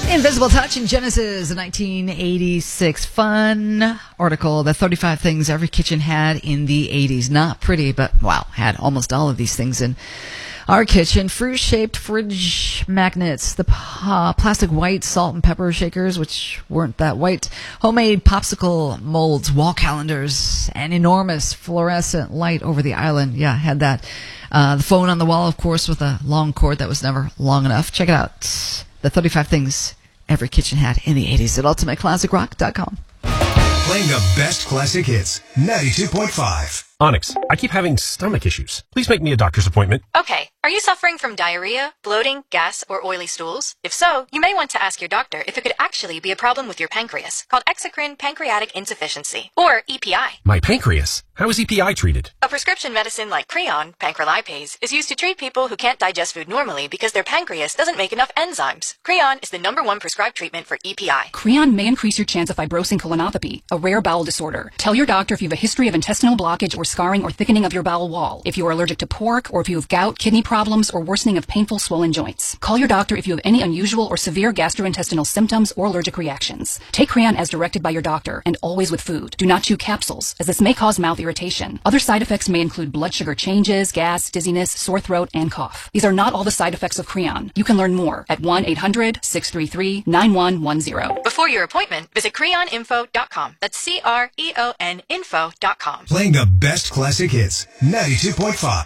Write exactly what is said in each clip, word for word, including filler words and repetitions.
Invisible Touch in Genesis, nineteen eighty-six. Fun article, the thirty-five things every kitchen had in the eighties. Not pretty, but wow, had almost all of these things in our kitchen. Fruit-shaped fridge magnets, the uh, plastic white salt and pepper shakers, which weren't that white, homemade popsicle molds, wall calendars, an enormous fluorescent light over the island. Yeah, had that. Uh, the phone on the wall, of course, with a long cord that was never long enough. Check it out. The thirty-five things every kitchen had in the eighties at ultimate classic rock dot com. Playing the best classic hits, ninety-two point five. Onyx, I keep having stomach issues. Please make me a doctor's appointment. Okay. Are you suffering from diarrhea, bloating, gas, or oily stools? If so, you may want to ask your doctor if it could actually be a problem with your pancreas, called exocrine pancreatic insufficiency, or E P I. My pancreas? How is E P I treated? A prescription medicine like Creon, pancrelipase, is used to treat people who can't digest food normally because their pancreas doesn't make enough enzymes. Creon is the number one prescribed treatment for E P I. Creon may increase your chance of fibrosing colonopathy, a rare bowel disorder. Tell your doctor if you have a history of intestinal blockage or scarring or thickening of your bowel wall, if you are allergic to pork, or if you have gout, kidney problems, or worsening of painful swollen joints. Call your doctor if you have any unusual or severe gastrointestinal symptoms or allergic reactions. Take Creon as directed by your doctor, and always with food. Do not chew capsules, as this may cause mouth irritation. Other side effects may include blood sugar changes, gas, dizziness, sore throat, and cough. These are not all the side effects of Creon. You can learn more at one eight hundred, six three three, nine one one zero. Before your appointment, visit creon info dot com. That's C R E O N info dot com. Playing the best classic hits, ninety-two point five.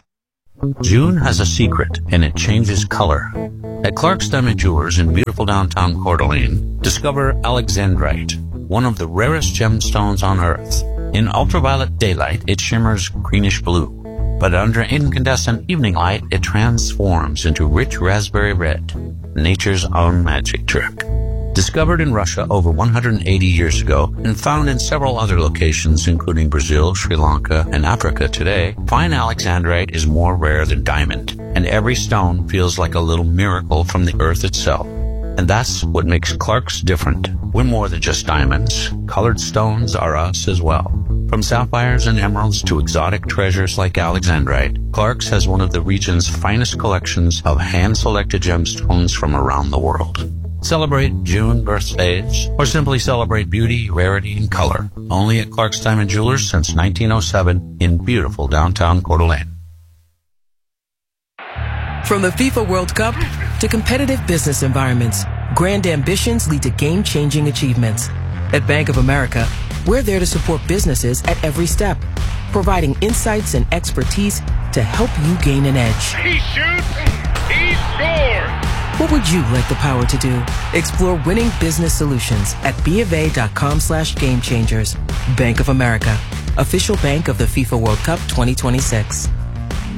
June has a secret, and it changes color. At Clark's Diamond Jewelers in beautiful downtown Coeur d'Alene, discover alexandrite, one of the rarest gemstones on Earth. In ultraviolet daylight, it shimmers greenish blue, but under incandescent evening light, it transforms into rich raspberry red, nature's own magic trick. Discovered in Russia over one hundred eighty years ago and found in several other locations including Brazil, Sri Lanka, and Africa today, fine alexandrite is more rare than diamond, and every stone feels like a little miracle from the earth itself. And that's what makes Clark's different. We're more than just diamonds. Colored stones are us as well. From sapphires and emeralds to exotic treasures like alexandrite, Clark's has one of the region's finest collections of hand-selected gemstones from around the world. Celebrate June birthdays, or simply celebrate beauty, rarity, and color. Only at Clark's Diamond Jewelers since nineteen oh seven in beautiful downtown Coeur d'Alene. From the FIFA World Cup to competitive business environments, grand ambitions lead to game-changing achievements. At Bank of America, we're there to support businesses at every step, providing insights and expertise to help you gain an edge. He shoots, he scores! What would you like the power to do? Explore winning business solutions at bofa.com slash game changers. Bank of America, official bank of the FIFA World Cup twenty twenty-six.